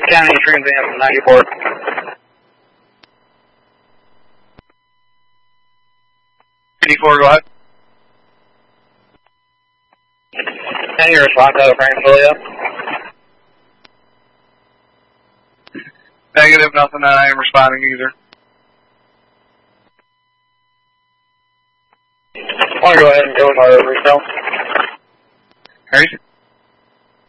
County Transam 94. Go ahead. Any response out of Frankville? Negative, nothing. I am responding either. I want to go ahead and go with our resale. Harry?